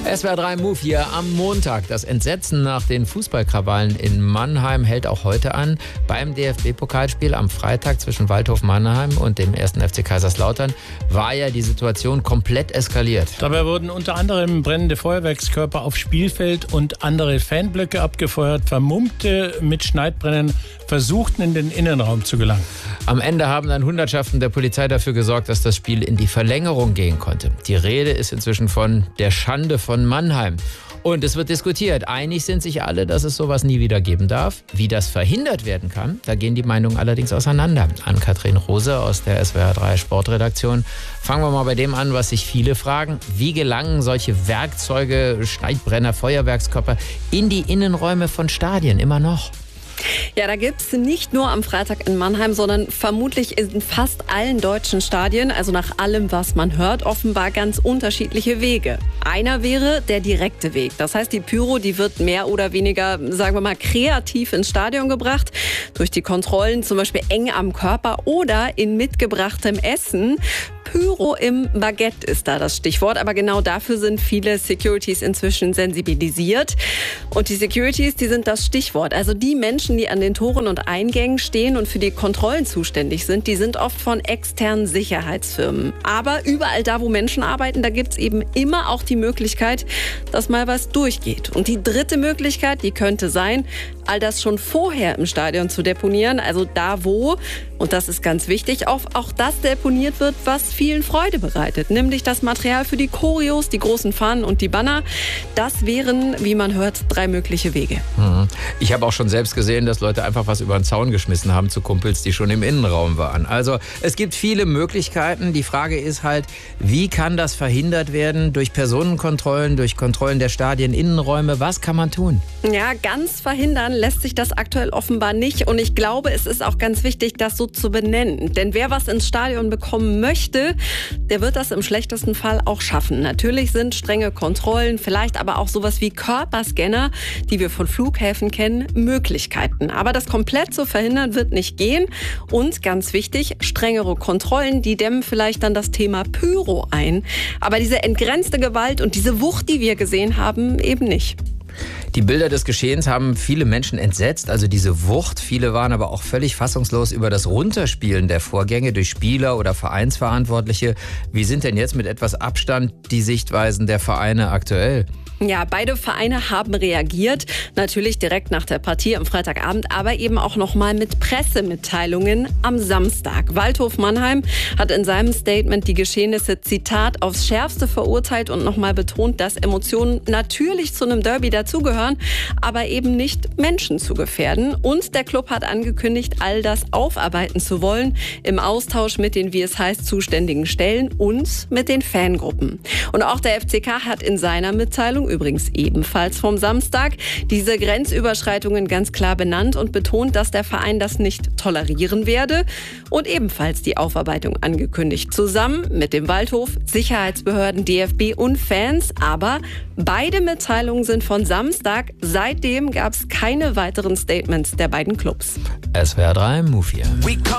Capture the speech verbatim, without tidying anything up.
S W R drei Move hier am Montag. Das Entsetzen nach den Fußballkrawallen in Mannheim hält auch heute an. Beim D F B-Pokalspiel am Freitag zwischen Waldhof Mannheim und dem ersten F C Kaiserslautern war ja die Situation komplett eskaliert. Dabei wurden unter anderem brennende Feuerwerkskörper aufs Spielfeld und andere Fanblöcke abgefeuert. Vermummte mit Schneidbrennen versuchten in den Innenraum zu gelangen. Am Ende haben dann Hundertschaften der Polizei dafür gesorgt, dass das Spiel in die Verlängerung gehen konnte. Die Rede ist inzwischen von der Schande von Mannheim. Und es wird diskutiert. Einig sind sich alle, dass es sowas nie wieder geben darf. Wie das verhindert werden kann, da gehen die Meinungen allerdings auseinander. Ann-Kathrin Rose aus der S W R drei Sportredaktion. Fangen wir mal bei dem an, was sich viele fragen. Wie gelangen solche Werkzeuge, Schneidbrenner, Feuerwerkskörper in die Innenräume von Stadien immer noch? Ja, da gibt's nicht nur am Freitag in Mannheim, sondern vermutlich in fast allen deutschen Stadien, also nach allem, was man hört, offenbar ganz unterschiedliche Wege. Einer wäre der direkte Weg. Das heißt, die Pyro, die wird mehr oder weniger, sagen wir mal, kreativ ins Stadion gebracht. Durch die Kontrollen, zum Beispiel eng am Körper oder in mitgebrachtem Essen. Pyro im Baguette ist da das Stichwort, aber genau dafür sind viele Securities inzwischen sensibilisiert. Und die Securities, die sind das Stichwort. Also die Menschen, die an den Toren und Eingängen stehen und für die Kontrollen zuständig sind, die sind oft von externen Sicherheitsfirmen. Aber überall da, wo Menschen arbeiten, da gibt's eben immer auch die Möglichkeit, dass mal was durchgeht. Und die dritte Möglichkeit, die könnte sein, all das schon vorher im Stadion zu deponieren, also da wo, und das ist ganz wichtig, auch, auch das deponiert wird, was vielen Freude bereitet, nämlich das Material für die Choreos, die großen Fahnen und die Banner. Das wären, wie man hört, drei mögliche Wege. Ich habe auch schon selbst gesehen, dass Leute einfach was über den Zaun geschmissen haben zu Kumpels, die schon im Innenraum waren. Also es gibt viele Möglichkeiten. Die Frage ist halt, wie kann das verhindert werden? Durch Personenkontrollen, durch Kontrollen der Stadien, Innenräume. Was kann man tun? Ja, ganz verhindern lässt sich das aktuell offenbar nicht. Und ich glaube, es ist auch ganz wichtig, das so zu benennen. Denn wer was ins Stadion bekommen möchte, der wird das im schlechtesten Fall auch schaffen. Natürlich sind strenge Kontrollen, vielleicht aber auch sowas wie Körperscanner, die wir von Flughäfen kennen, Möglichkeiten. Aber das komplett zu verhindern wird nicht gehen. Und ganz wichtig, strengere Kontrollen, die dämmen vielleicht dann das Thema Pyro ein. Aber diese entgrenzte Gewalt und diese Wucht, die wir gesehen haben, eben nicht. Die Bilder des Geschehens haben viele Menschen entsetzt, also diese Wucht. Viele waren aber auch völlig fassungslos über das Runterspielen der Vorgänge durch Spieler oder Vereinsverantwortliche. Wie sind denn jetzt mit etwas Abstand die Sichtweisen der Vereine aktuell? Ja, beide Vereine haben reagiert, natürlich direkt nach der Partie am Freitagabend, aber eben auch nochmal mit Pressemitteilungen am Samstag. Waldhof Mannheim hat in seinem Statement die Geschehnisse, Zitat, aufs Schärfste verurteilt und nochmal betont, dass Emotionen natürlich zu einem Derby dazugehören, aber eben nicht Menschen zu gefährden. Und der Club hat angekündigt, all das aufarbeiten zu wollen, im Austausch mit den, wie es heißt, zuständigen Stellen und mit den Fangruppen. Und auch der F C K hat in seiner Mitteilung, übrigens ebenfalls vom Samstag, diese Grenzüberschreitungen ganz klar benannt und betont, dass der Verein das nicht tolerieren werde und ebenfalls die Aufarbeitung angekündigt. Zusammen mit dem Waldhof, Sicherheitsbehörden, D F B und Fans. Aber beide Mitteilungen sind von Samstag. Seitdem gab es keine weiteren Statements der beiden Clubs. S W R drei Move hier.